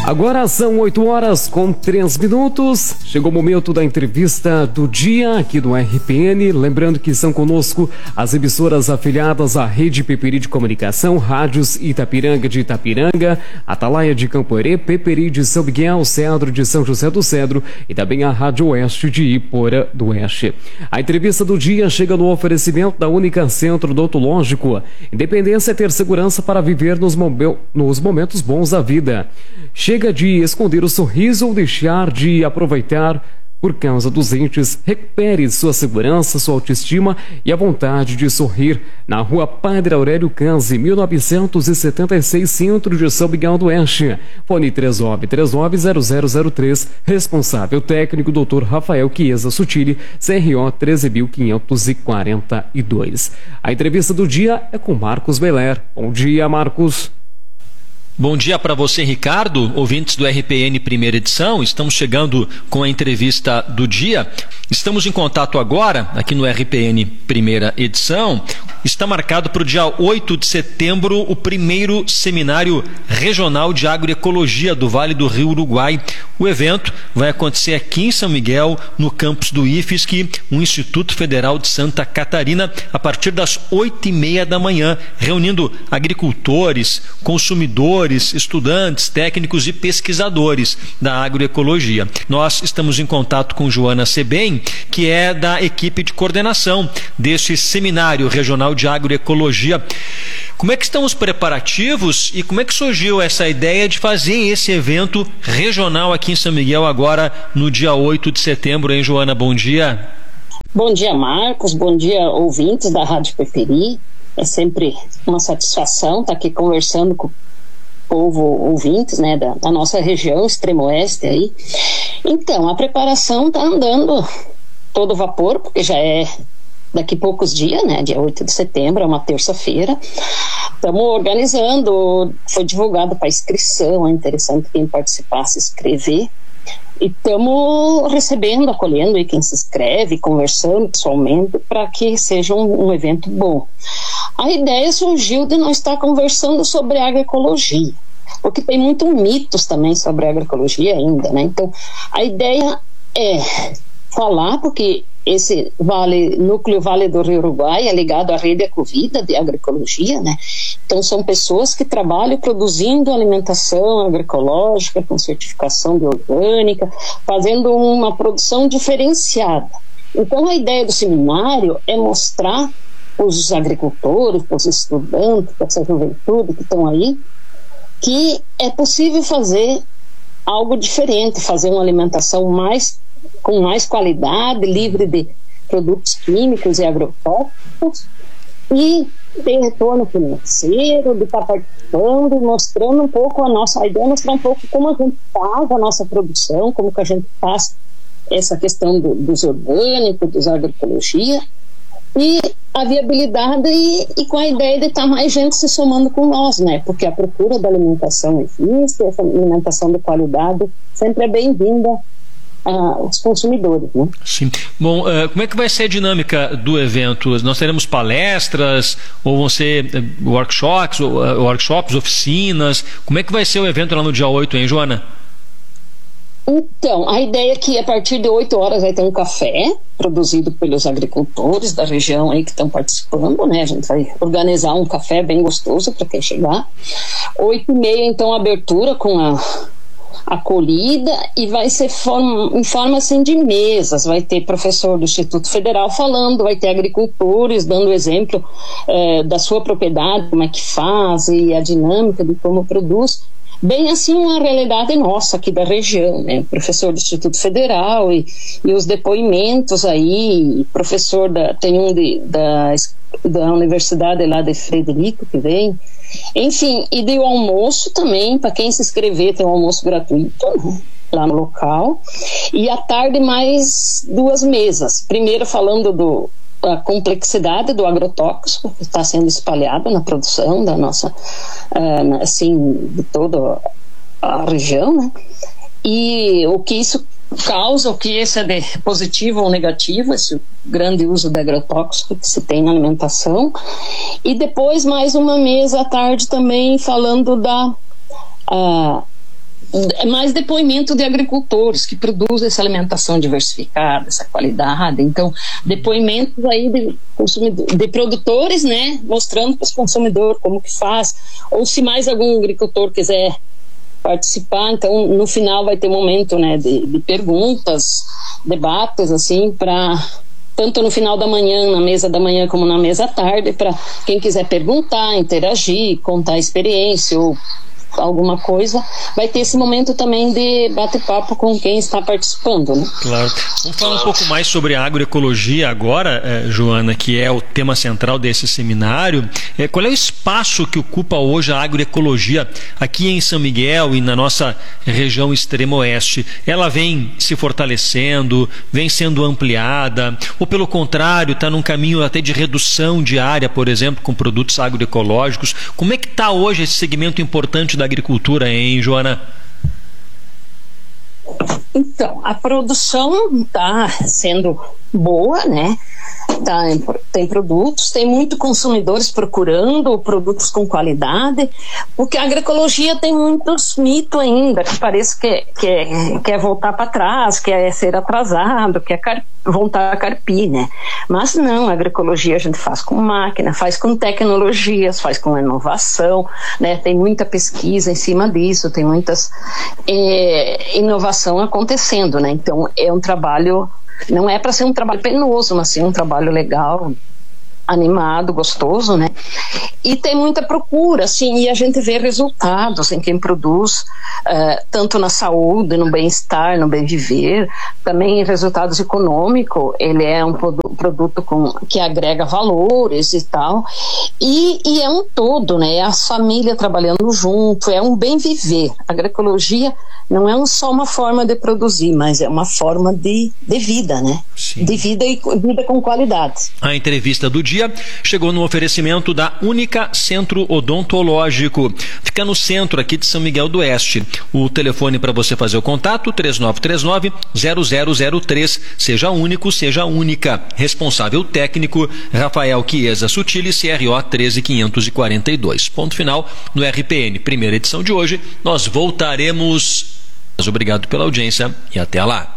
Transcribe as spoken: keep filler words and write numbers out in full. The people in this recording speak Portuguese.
Agora são oito horas com três minutos. Chegou o momento da entrevista do dia aqui do R P N. Lembrando que estão conosco as emissoras afiliadas à Rede Peperi de Comunicação, Rádios Itapiranga de Itapiranga, Atalaia de Camporê, Peperi de São Miguel, Cedro de São José do Cedro e também a Rádio Oeste de Iporã do Oeste. A entrevista do dia chega no oferecimento da Única Centro Odontológico. Independência é ter segurança para viver nos, momen- nos momentos bons da vida. Chega de esconder o sorriso ou deixar de aproveitar por causa dos dentes. Recupere sua segurança, sua autoestima e a vontade de sorrir. Na rua Padre Aurélio Canzi, mil novecentos e setenta e seis, centro de São Miguel do Oeste. Fone três nove três nove zero zero zero três. Responsável técnico doutor Rafael Chiesa Sutili, C R O treze mil quinhentos e quarenta e dois. A entrevista do dia é com Marcos Beller. Bom dia, Marcos. Bom dia para você, Ricardo, ouvintes do R P N Primeira Edição. Estamos chegando com a entrevista do dia. Estamos em contato agora, aqui no R P N Primeira Edição. Está marcado para o dia oito de setembro o primeiro Seminário Regional de Agroecologia do Vale do Rio Uruguai. O evento vai acontecer aqui em São Miguel, no campus do I F S C, o Instituto Federal de Santa Catarina, a partir das oito e meia da manhã, reunindo agricultores, consumidores, estudantes, técnicos e pesquisadores da agroecologia. Nós estamos em contato com Joana Sebem, que é da equipe de coordenação deste Seminário Regional de Agroecologia. Como é que estão os preparativos e como é que surgiu essa ideia de fazer esse evento regional aqui em São Miguel agora no dia oito de setembro, hein, Joana? Bom dia. Bom dia, Marcos. Bom dia, ouvintes da Rádio Peperi. É sempre uma satisfação estar aqui conversando com o povo ouvintes, né, da, da nossa região, extremo oeste aí. Então, a preparação está andando todo vapor, porque já é daqui a poucos dias, né, dia oito de setembro, é uma terça-feira. Estamos organizando, foi divulgado para inscrição, é interessante quem participar se inscrever. E estamos recebendo, acolhendo aí quem se inscreve, conversando pessoalmente para que seja um, um evento bom. A ideia surgiu de nós estar conversando sobre agroecologia, porque tem muitos mitos também sobre a agroecologia ainda, né? Então, a ideia é falar, porque esse vale, núcleo Vale do Rio Uruguai é ligado à rede Ecovida de agroecologia, né? Então são pessoas que trabalham produzindo alimentação agroecológica com certificação biorgânica, fazendo uma produção diferenciada. Então a ideia do seminário é mostrar os agricultores, os estudantes, essa juventude que estão aí, que é possível fazer algo diferente, fazer uma alimentação mais com mais qualidade, livre de produtos químicos e agrotóxicos e ter retorno financeiro, de estar participando, mostrando um pouco a nossa a ideia, é mostrar um pouco como a gente faz a nossa produção, como que a gente faz essa questão do, dos orgânicos, dos agroecologia e a viabilidade e, e com a ideia de estar mais gente se somando com nós, né? Porque a procura da alimentação existe, essa alimentação de qualidade sempre é bem-vinda aos consumidores, né? Sim. Bom, uh, como é que vai ser a dinâmica do evento? Nós teremos palestras ou vão ser uh, workshops, uh, workshops, oficinas? Como é que vai ser o evento lá no dia oito, hein, Joana? Então, a ideia é que a partir de oito horas vai ter um café produzido pelos agricultores da região aí que estão participando, né? A gente vai organizar um café bem gostoso para quem chegar. Oito e meia, então, abertura com a acolhida e vai ser forma, em forma assim de mesas, vai ter professor do Instituto Federal falando, vai ter agricultores dando exemplo eh, da sua propriedade, como é que faz e a dinâmica de como produz, bem assim uma realidade nossa aqui da região, né? Professor do Instituto Federal e, e os depoimentos aí, professor da, tem um de, da, da Universidade lá de Frederico que vem. Enfim, e deu almoço também, para quem se inscrever tem um almoço gratuito, né, lá no local. E à tarde mais duas mesas. Primeiro falando do, da complexidade do agrotóxico que está sendo espalhado na produção da nossa, uh, assim, de toda a região, né? E o que isso causa, o que esse é de positivo ou negativo, esse grande uso de agrotóxico que se tem na alimentação. E depois mais uma mesa à tarde também falando da uh, é mais depoimento de agricultores que produzem essa alimentação diversificada, essa qualidade. Então, depoimentos aí de, de produtores, né, mostrando para os consumidores como que faz, ou se mais algum agricultor quiser participar, então no final vai ter um momento, né, de, de perguntas, debates, assim, para tanto no final da manhã, na mesa da manhã, como na mesa à tarde, para quem quiser perguntar, interagir, contar a experiência ou alguma coisa, vai ter esse momento também de bate-papo com quem está participando, né? Claro. Vamos falar um pouco mais sobre a agroecologia agora, eh, Joana, que é o tema central desse seminário. Eh, qual é o espaço que ocupa hoje a agroecologia aqui em São Miguel e na nossa região extremo-oeste? Ela vem se fortalecendo, vem sendo ampliada, ou pelo contrário, está num caminho até de redução de área, por exemplo, com produtos agroecológicos? Como é que está hoje esse segmento importante da agricultura, hein, Joana? Então, a produção está sendo boa, né? Tá, tem produtos, tem muito consumidores procurando produtos com qualidade, porque a agroecologia tem muitos mitos ainda, que parece que quer que é voltar para trás, quer é ser atrasado, quer car- voltar a carpir, né? Mas não, a agroecologia a gente faz com máquina, faz com tecnologias, faz com inovação, né? Tem muita pesquisa em cima disso, tem muitas é, inovação acontecendo, né? Então é um trabalho. Não é para ser um trabalho penoso, mas sim um trabalho legal, animado, gostoso, né? E tem muita procura, assim, e a gente vê resultados em quem produz, uh, tanto na saúde, no bem-estar, no bem-viver, também resultados econômicos. Ele é um produ- produto com, que agrega valores e tal, e, e é um todo, né? É a família trabalhando junto, é um bem-viver. A agroecologia não é um, só uma forma de produzir, mas é uma forma de, de vida, né? Sim. De vida e vida com qualidade. A entrevista do dia chegou no oferecimento da Única Centro Odontológico. Fica no centro aqui de São Miguel do Oeste. O telefone para você fazer o contato, três nove três nove, zero zero zero três. Seja único, seja única. Responsável técnico, Rafael Chiesa Sutili, C R O treze mil quinhentos e quarenta e dois. Ponto final no R P N. Primeira edição de hoje. Nós voltaremos. Obrigado pela audiência e até lá.